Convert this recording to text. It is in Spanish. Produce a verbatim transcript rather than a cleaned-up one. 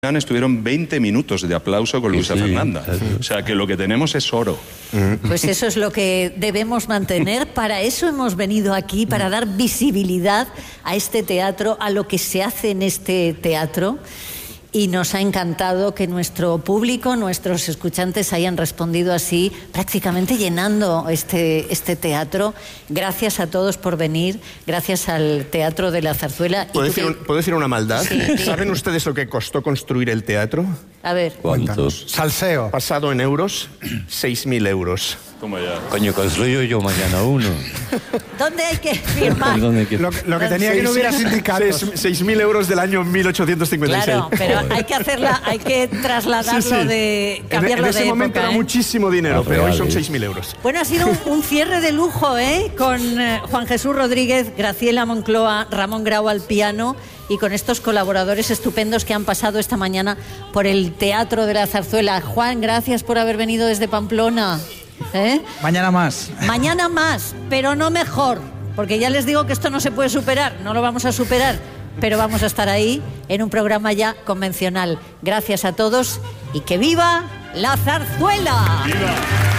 Estuvieron veinte minutos de aplauso con Luisa sí, Fernanda. Sí. O sea, que lo que tenemos es oro. Pues eso es lo que debemos mantener. Para eso hemos venido aquí, para dar visibilidad a este teatro, a lo que se hace en este teatro. Y nos ha encantado que nuestro público, nuestros escuchantes hayan respondido así, prácticamente llenando este, este teatro. Gracias a todos por venir, gracias al Teatro de la Zarzuela. ¿Puedo, decir, un, ¿puedo decir una maldad? Sí, sí. ¿Saben ustedes lo que costó construir el teatro? A ver. ¿Cuántos? Salseo. Pasado en euros, seis mil euros. Toma ya. Coño, construyo yo mañana uno. ¿Dónde hay que firmar? Lo que, lo que tenía que no hubiera sindicatos. seis mil euros del año mil ochocientos cincuenta y seis. Claro, pero hay que hacerla, hay que trasladarlo sí, sí. de... cambiarlo en, en ese de momento época, era ¿eh? muchísimo dinero, no, pero real, hoy son seis mil euros. Bueno, ha sido un, un cierre de lujo, ¿eh? Con eh, Juan Jesús Rodríguez, Graciela Moncloa, Ramón Grau al piano y con estos colaboradores estupendos que han pasado esta mañana por el Teatro de la Zarzuela. Juan, gracias por haber venido desde Pamplona. ¿Eh? Mañana más. Mañana más, pero no mejor, porque ya les digo que esto no se puede superar, no lo vamos a superar, pero vamos a estar ahí en un programa ya convencional. Gracias a todos y que viva la zarzuela. ¡Viva!